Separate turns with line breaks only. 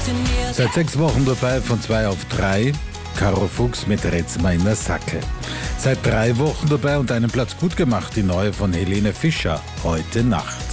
Seit 6 Wochen dabei von 2 auf 3. Caro Fuchs mit Retzma in der Sacke. Seit 3 Wochen dabei und einen Platz gut gemacht, die neue von Helene Fischer, Heute Nacht.